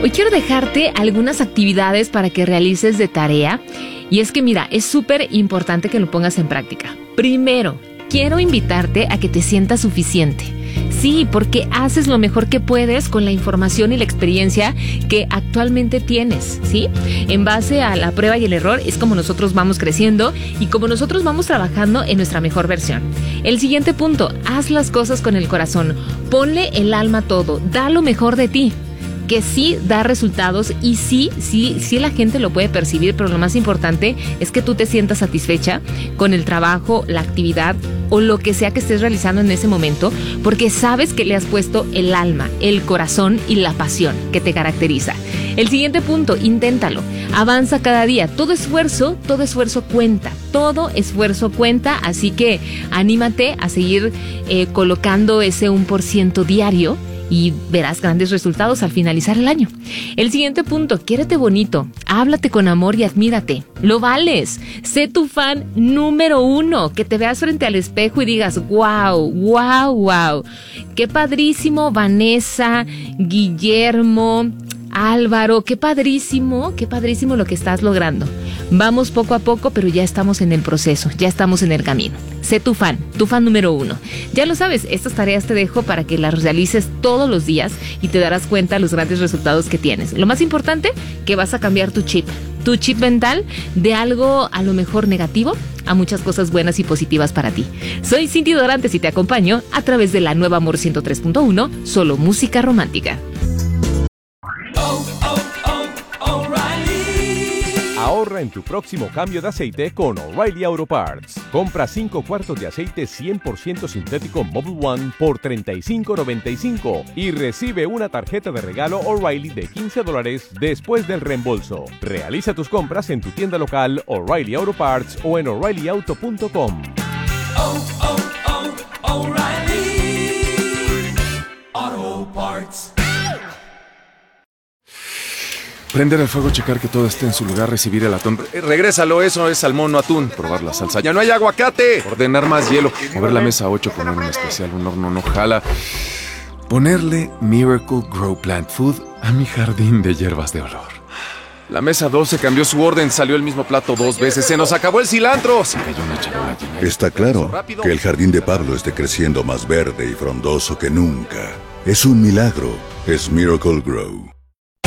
Hoy quiero dejarte algunas actividades para que realices de tarea. Y es que mira, es súper importante que lo pongas en práctica. Primero, quiero invitarte a que te sientas suficiente. Sí, porque haces lo mejor que puedes con la información y la experiencia que actualmente tienes, ¿sí? En base a la prueba y el error es como nosotros vamos creciendo y como nosotros vamos trabajando en nuestra mejor versión. El siguiente punto, haz las cosas con el corazón. Ponle el alma a todo, da lo mejor de ti. Que sí da resultados y sí la gente lo puede percibir, pero lo más importante es que tú te sientas satisfecha con el trabajo, la actividad o lo que sea que estés realizando en ese momento, porque sabes que le has puesto el alma, el corazón y la pasión que te caracteriza. El siguiente punto, inténtalo, avanza cada día, todo esfuerzo cuenta, así que anímate a seguir colocando ese 1% diario y verás grandes resultados al finalizar el año. El siguiente punto, quiérete bonito, háblate con amor y admírate. Lo vales. Sé tu fan número 1, que te veas frente al espejo y digas, wow. Qué padrísimo Vanessa, Guillermo, Álvaro, qué padrísimo lo que estás logrando. Vamos poco a poco, pero ya estamos en el proceso, ya estamos en el camino. Sé tu fan número 1. Ya lo sabes, estas tareas te dejo para que las realices todos los días y te darás cuenta de los grandes resultados que tienes. Lo más importante, que vas a cambiar tu chip mental de algo a lo mejor negativo a muchas cosas buenas y positivas para ti. Soy Cindy Dorantes y te acompaño a través de la nueva Amor 103.1, solo música romántica. Ahorra en tu próximo cambio de aceite con O'Reilly Auto Parts. Compra 5 cuartos de aceite 100% sintético Mobil One por $35.95 y recibe una tarjeta de regalo O'Reilly de $15 después del reembolso. Realiza tus compras en tu tienda local O'Reilly Auto Parts o en O'ReillyAuto.com. O'Reilly Auto Parts. Prender el fuego, checar que todo esté en su lugar, recibir el atún. Regrésalo, eso es salmón, no atún. Probar la salsa. ¡Ya no hay aguacate! Ordenar más hielo. Mover la mesa 8, poner un especial, un horno no jala. Ponerle Miracle Grow Plant Food a mi jardín de hierbas de olor. La mesa 12 cambió su orden, salió el mismo plato 2 veces. ¡Se nos acabó el cilantro! Se cayó una charola llena. Está claro que el jardín de Pablo esté creciendo más verde y frondoso que nunca. Es un milagro. Es Miracle Grow.